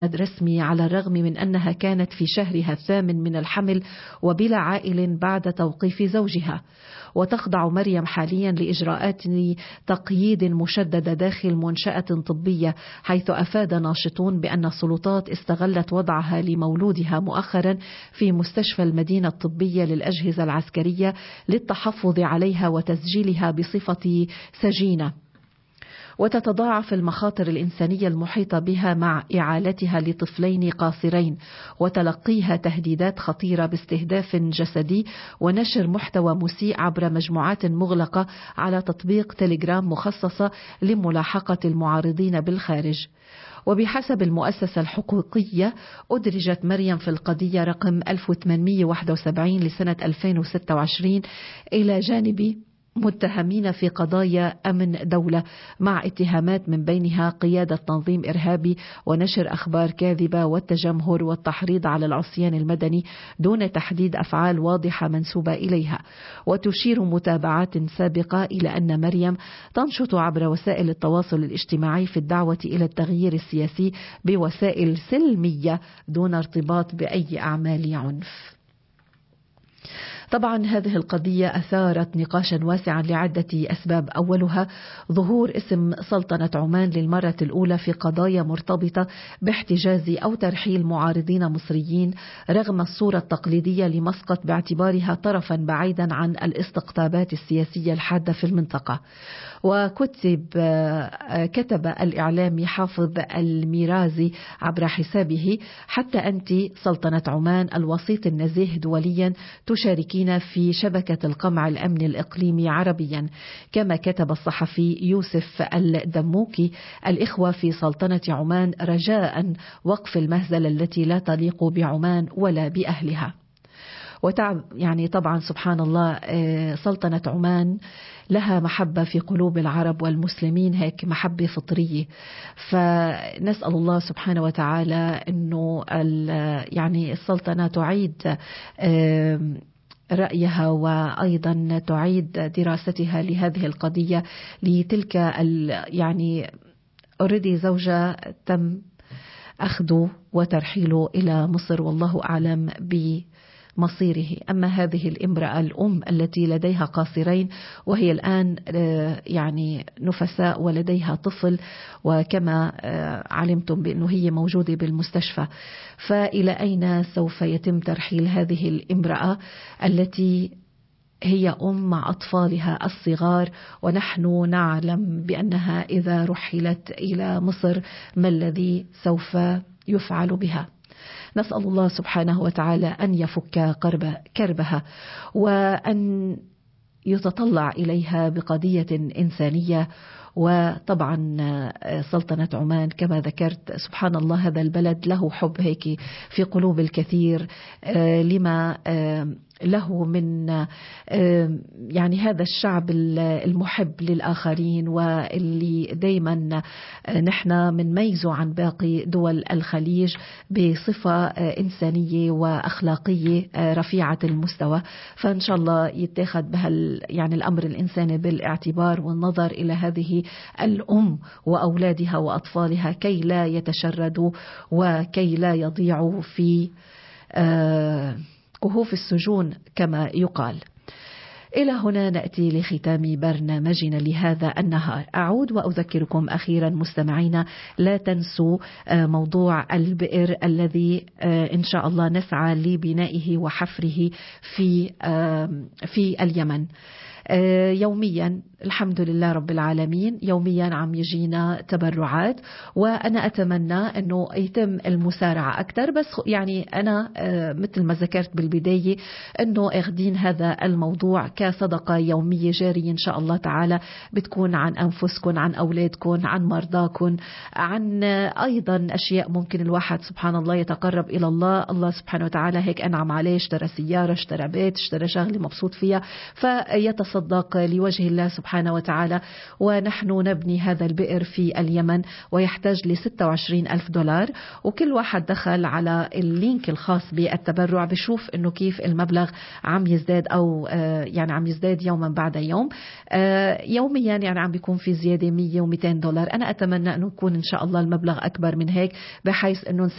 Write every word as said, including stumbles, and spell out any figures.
رسمي على الرغم من أنها كانت في شهرها الثامن من الحمل وبلا عائل بعد توقيف زوجها. وتخضع مريم حاليا لإجراءات تقييد مشددة داخل منشأة طبية، حيث أفاد ناشطون بأن السلطات استغلت وضعها لمولودها مؤخرا في مستشفى المدينة الطبية للأجهزة العسكرية للتحفظ عليها وتسجيلها بصفة سجينة. وتتضاعف المخاطر الإنسانية المحيطة بها مع إعالتها لطفلين قاصرين، وتلقيها تهديدات خطيرة باستهداف جسدي ونشر محتوى مسيء عبر مجموعات مغلقة على تطبيق تليجرام مخصصة لملاحقة المعارضين بالخارج. وبحسب المؤسسة الحقوقية أدرجت مريم في القضية رقم ألف وثمانمئة وواحد وسبعين لسنة ألفين وستة وعشرين إلى جانب متهمين في قضايا أمن دولة، مع اتهامات من بينها قيادة تنظيم إرهابي ونشر أخبار كاذبة والتجمهر والتحريض على العصيان المدني دون تحديد أفعال واضحة منسوبة إليها. وتشير متابعات سابقة إلى أن مريم تنشط عبر وسائل التواصل الاجتماعي في الدعوة إلى التغيير السياسي بوسائل سلمية دون ارتباط بأي أعمال عنف. طبعا هذه القضية أثارت نقاشا واسعا لعدة أسباب، أولها ظهور اسم سلطنة عمان للمرة الأولى في قضايا مرتبطة باحتجاز أو ترحيل معارضين مصريين، رغم الصورة التقليدية لمسقط باعتبارها طرفا بعيدا عن الاستقطابات السياسية الحادة في المنطقة. وكتب كتب الإعلامي حافظ الميرازي عبر حسابه: حتى أنت سلطنة عمان الوسيط النزيه دوليا تشاركين في شبكة القمع الأمن الإقليمي عربيا. كما كتب الصحفي يوسف الدموكي: الإخوة في سلطنة عمان رجاء وقف المهزلة التي لا تليق بعمان ولا بأهلها. وتعب يعني طبعا سبحان الله سلطنة عمان لها محبة في قلوب العرب والمسلمين، هيك محبة فطرية. فنسأل الله سبحانه وتعالى أنه يعني السلطنة تعيد رأيها وأيضا تعيد دراستها لهذه القضية، لتلك يعني أوريدي زوجة تم أخذه وترحيله إلى مصر والله أعلم بمصيره. أما هذه الامرأة الأم التي لديها قاصرين وهي الآن يعني نفساء ولديها طفل، وكما علمتم بأنه هي موجودة بالمستشفى، فإلى أين سوف يتم ترحيل هذه الامرأة التي هي أم مع أطفالها الصغار، ونحن نعلم بأنها إذا رحلت إلى مصر ما الذي سوف يفعل بها. نسأل الله سبحانه وتعالى أن يفك كرب كربها وأن يتطلع إليها بقضية إنسانية. وطبعا سلطنة عمان كما ذكرت سبحان الله هذا البلد له حب هيك في قلوب الكثير، لما له من يعني هذا الشعب المحب للآخرين، واللي دايما نحن منميزه عن باقي دول الخليج بصفة إنسانية وأخلاقية رفيعة المستوى. فإن شاء الله يتخذ بها يعني الأمر الإنساني بالاعتبار والنظر إلى هذه الأم وأولادها وأطفالها كي لا يتشردوا وكي لا يضيعوا في آه كهوف السجون كما يقال. إلى هنا نأتي لختام برنامجنا لهذا النهار. أعود وأذكركم أخيرا مستمعينا لا تنسوا موضوع البئر الذي إن شاء الله نسعى لبنائه وحفره في في اليمن. يوميا الحمد لله رب العالمين يوميا عم يجينا تبرعات، وأنا أتمنى أنه يتم المسارعة أكثر. بس يعني أنا مثل ما ذكرت بالبداية أنه أخذين هذا الموضوع كصدقة يومية جارية إن شاء الله تعالى، بتكون عن أنفسكم، عن أولادكم، عن مرضاكم، عن أيضا أشياء ممكن الواحد سبحان الله يتقرب إلى الله. الله سبحانه وتعالى هيك أنعم عليه، اشترى سيارة، اشترى بيت، اشترى شغلة مبسوط فيها، فيتصدق لوجه الله سبحانه وتعالى. ونحن نبني هذا البئر في اليمن ويحتاج ل ستة وعشرين ألف دولار، وكل واحد دخل على اللينك الخاص بالتبرع بشوف انه كيف المبلغ عم يزداد او يعني عم يزداد يوما بعد يوم. يوميا يعني عم بيكون في زيادة مية ومئتين دولار. انا اتمنى انه يكون ان شاء الله المبلغ اكبر من هيك، بحيث انه